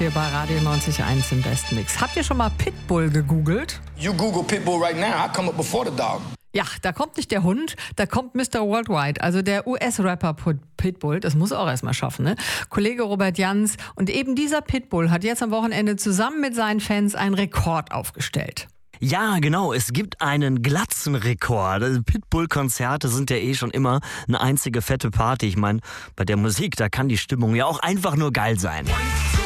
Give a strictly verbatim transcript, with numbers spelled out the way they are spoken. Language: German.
hier bei Radio neunzig Komma eins im Besten Mix. Habt ihr schon mal Pitbull gegoogelt? You Google Pitbull right now, I come up before the dog. Ja, da kommt nicht der Hund, da kommt Mister Worldwide, also der U S-Rapper Pitbull. Das muss er auch erstmal schaffen, ne? Kollege Robert Jans. Und eben dieser Pitbull hat jetzt am Wochenende zusammen mit seinen Fans einen Rekord aufgestellt. Ja, genau. Es gibt einen Glatzenrekord. Pitbull-Konzerte sind ja eh schon immer eine einzige fette Party. Ich meine, bei der Musik, da kann die Stimmung ja auch einfach nur geil sein.